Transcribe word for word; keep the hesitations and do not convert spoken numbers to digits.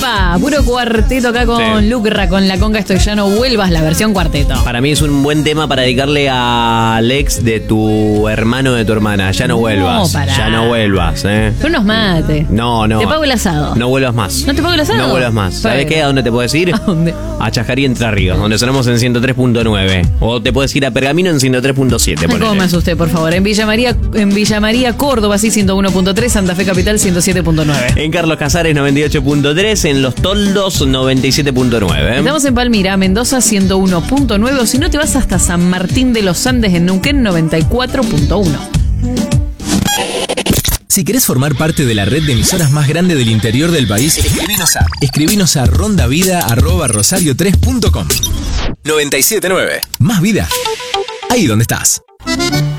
Epa, puro cuarteto acá con Sí. Lucra, con la conga Estoy Ya No Vuelvas, la versión cuarteto. Para mí es un buen tema para dedicarle al ex de tu hermano o de tu hermana. Ya no, No, vuelvas. pará. Ya no vuelvas, ¿eh? Son unos mates. No, no. Te pago el asado. No vuelvas más. ¿No te pago el asado? No vuelvas más. ¿Sabes Bueno. qué? ¿A dónde te puedes ir? ¿A dónde? A Chajarí Entre Ríos, donde sonamos en ciento tres punto nueve. O te puedes ir a Pergamino en ciento tres punto siete. Ay, cómo me asusté, por favor. En Villa María, en Villa María, Córdoba, sí, ciento uno punto tres, Santa Fe Capital, ciento siete punto nueve. En Carlos Casares noventa y ocho punto tres, en Los Toldos noventa y siete punto nueve. Estamos en Palmira, Mendoza ciento uno punto nueve, o si no te vas hasta San Martín de los Andes en Neuquén noventa y cuatro punto uno. Si querés formar parte de la red de emisoras más grande del interior del país, escribinos a, escribinos a rondavida arroba rosario tres punto com. noventa y siete punto nueve. Más vida. Ahí donde estás.